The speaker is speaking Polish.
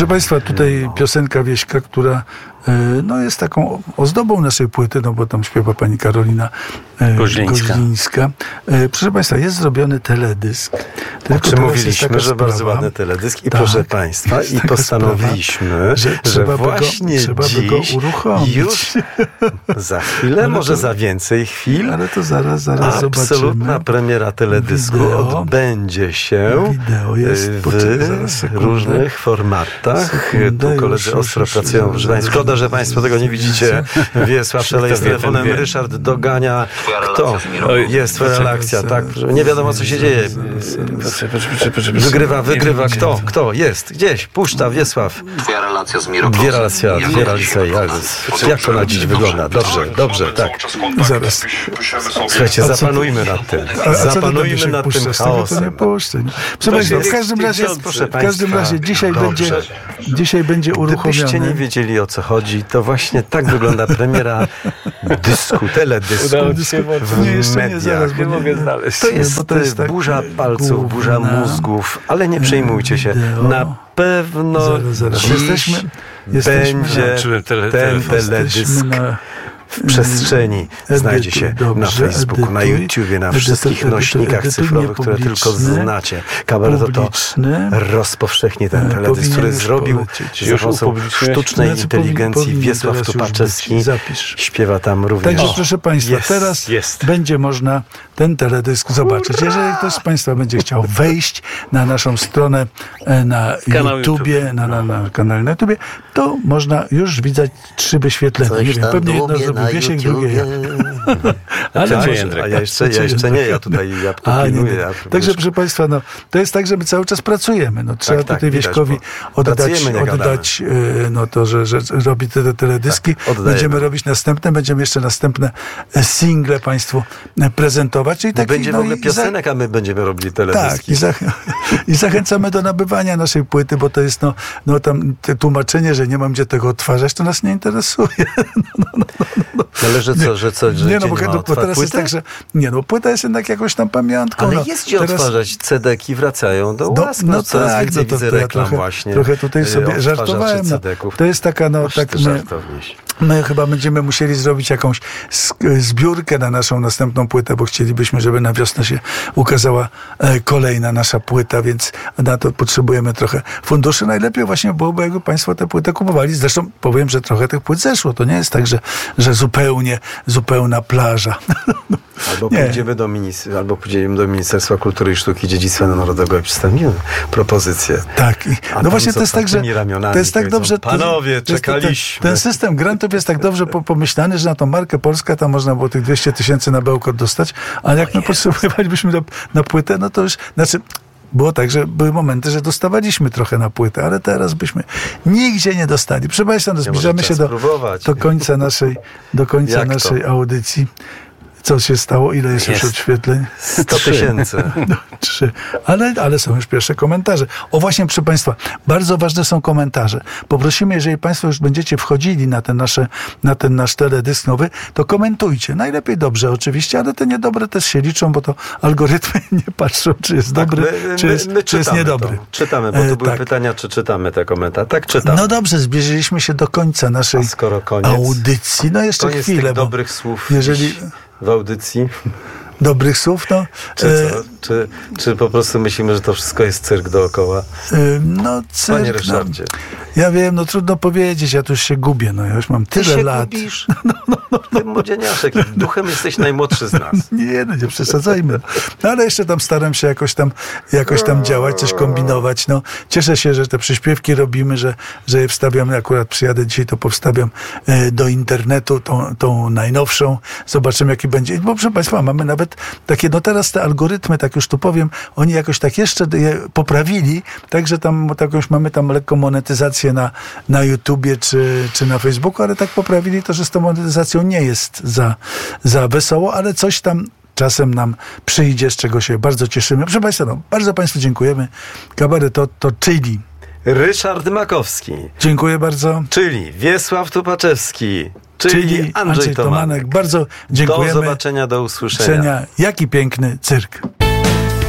Proszę Państwa, tutaj piosenka Wieśka, która jest taką ozdobą naszej płyty, no bo tam śpiewa pani Karolina Koźlińska. Proszę Państwa, jest zrobiony teledysk. O czym mówiliśmy, że bardzo ładny teledysk i proszę Państwa, i postanowiliśmy, że właśnie dziś go uruchomić. Już za chwilę, może za więcej chwil, ale to zaraz zobaczymy. Absolutna premiera teledysku odbędzie się w różnych formatach. Tu koledzy ostro pracują. Proszę Państwa, szkoda, że Państwo tego nie widzicie. Wiesław szaleje z telefonem, Ryszard dogania. Kto? Jest twoja akcja, tak? Nie wiadomo, co się dzieje. Wygrywa. Kto? Jest. Gdzieś. Puszcza Wiesław. Twoja relacja z Mirokowskim. Dwie relacje. Jak to na dziś wygląda? Dobrze, tak. Zaraz. Słuchajcie, zapanujmy nad tym. Zapanujmy nad tym chaosem. Proszę Państwa, w każdym razie dzisiaj będzie uruchomiony. Gdybyście nie wiedzieli, o co chodzi, to właśnie tak wygląda premiera teledysku w mediach. Nie mogę znaleźć. To jest tak burza palców, burza mózgów, ale nie przejmujcie się. Na pewno dziś będzie ten teledysk w przestrzeni. Znajdzie się na Facebooku, na YouTubie, na wszystkich nośnikach cyfrowych, które tylko znacie. Kabaret to rozpowszechni ten teledysk, który zrobił za pomocą sztucznej inteligencji Wiesław Tupaczewski. Śpiewa tam również. Także proszę Państwa, teraz będzie można ten teledysk zobaczyć. Jeżeli ktoś z Państwa będzie chciał wejść na naszą stronę na YouTubie, na kanale na YouTubie, to można już widzieć 3 wyświetlenia. Nie wiem, pewnie jedno zrobi Wiesiek, drugie ja. Ale ja jeszcze nie, ja pilnuję. Także proszę Państwa, to jest tak, że my cały czas pracujemy. Trzeba tutaj Wieśkowi oddać to, że robi te teledyski. Będziemy robić będziemy jeszcze następne single Państwu prezentować. I będzie w ogóle piosenek, a my będziemy robili teledyski. Tak, i zachęcamy do nabywania naszej płyty, bo to jest tam tłumaczenie, że nie mam gdzie tego odtwarzać, to nas nie interesuje. Ale że bo teraz jest tak, że płyta jest jednak jakoś tam pamiątką. Ale jest gdzie odtwarzać, CD-ki wracają do łask. Coraz więcej widzę reklam właśnie. Trochę tutaj sobie żartowałem. To jest taka, my chyba będziemy musieli zrobić jakąś zbiórkę na naszą następną płytę, bo chcielibyśmy, żeby na wiosnę się ukazała kolejna nasza płyta, więc na to potrzebujemy trochę funduszy. Najlepiej właśnie byłoby, jakby Państwo tę płytę kupowali. Zresztą powiem, że trochę tych płyt zeszło. To nie jest tak, że zupełna plaża. Albo pójdziemy do Ministerstwa Kultury i Sztuki, Dziedzictwa Narodowego i przedstawimy propozycję. Tak. Właśnie to jest tak, że to jest tak dobrze. Panowie, czekaliśmy. Ten system grantów jest tak dobrze pomyślany, że na tą markę Polska tam można było tych 200 000 na bełkot dostać, a jak my potrzebowalibyśmy na płytę, no to już, było tak, że były momenty, że dostawaliśmy trochę na płytę, ale teraz byśmy nigdzie nie dostali. Proszę Państwa, zbliżamy się do końca naszej audycji. Co się stało? Ile jest już odświetleń? 100 000. 3. Ale są już pierwsze komentarze. Właśnie, proszę Państwa, bardzo ważne są komentarze. Poprosimy, jeżeli Państwo już będziecie wchodzili na ten nasz teledysk nowy, to komentujcie. Najlepiej dobrze oczywiście, ale te niedobre też się liczą, bo to algorytmy nie patrzą, czy jest dobry, czy jest niedobry. Czytamy, bo tu były pytania, czy czytamy te komentarze. Tak, czytamy. No dobrze, zbliżyliśmy się do końca naszej audycji. Jeszcze koniec chwilę. Tych dobrych słów w audycji. Dobrych słów, Czy po prostu myślimy, że to wszystko jest cyrk dookoła? Cyrk. Panie Ryszardzie. Ja wiem, trudno powiedzieć, ja tu już się gubię, ja już mam tyle lat. Ty się gubisz? Ty młodzieniaszek, duchem jesteś najmłodszy z nas. Nie przesadzajmy. Ale jeszcze tam staram się jakoś tam działać, coś kombinować. Cieszę się, że te przyśpiewki robimy, że je wstawiam, akurat przyjadę dzisiaj, to powstawiam do internetu, tą najnowszą. Zobaczymy, jaki będzie. Bo proszę Państwa, mamy nawet takie, teraz te algorytmy, tak już tu powiem, oni jakoś tak jeszcze je poprawili, także mamy tam lekką monetyzację na YouTubie czy na Facebooku, ale tak poprawili to, że z tą monetyzacją nie jest za wesoło, ale coś tam czasem nam przyjdzie, z czego się bardzo cieszymy. Proszę Państwa, bardzo Państwu dziękujemy. Kabaret to czyli Ryszard Makowski. Dziękuję bardzo. Czyli Wiesław Tupaczewski. Czyli Andrzej Tomanek. Bardzo dziękujemy. Do zobaczenia, do usłyszenia. Jaki piękny cyrk.